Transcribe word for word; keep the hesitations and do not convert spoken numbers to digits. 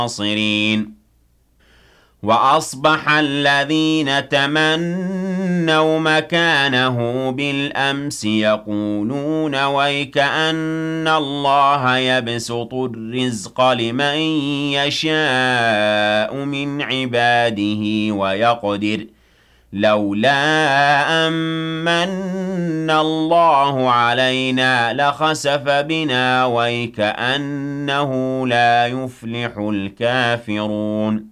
الناصرين وأصبح الذين تمنوا مكانه بالأمس يقولون ويكأن الله يبسط الرزق لمن يشاء من عباده ويقدر لولا أمن الله علينا لخسف بنا ويكأنه لا يفلح الكافرون